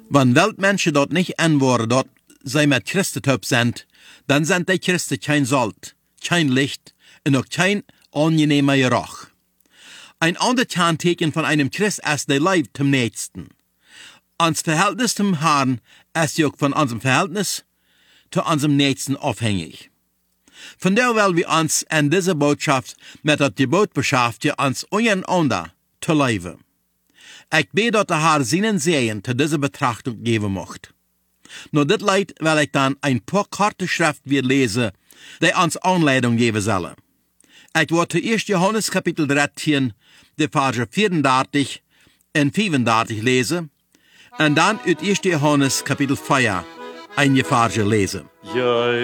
Wenn Weltmenschen dort nicht anworden, dort sie mit Christentum sind, dann sind die Christen kein Salz, kein Licht und auch kein angenehmer Geruch. Ein anderes Kennzeichen von einem Christ ist der Liebe zum Nächsten. Unser Verhältnis zum Herrn ist auch von unserem Verhältnis zu unserem Nächsten abhängig. Von daher wollen wir uns in dieser Botschaft mit dem Gebot beschäftigen, uns untereinander zu leben. Ich bete, dass der Herr seinen Segen zu dieser Betrachtung geben möchte. Nur das Leid will ich dann ein paar kurze Schriften lesen, die uns Anleitung geben sollen. Ich werde 1. Johannes Kapitel 13, die Verse 34 und 35 lesen, und dann aus 1. Johannes Kapitel 4, einige Verse lesen. Ja,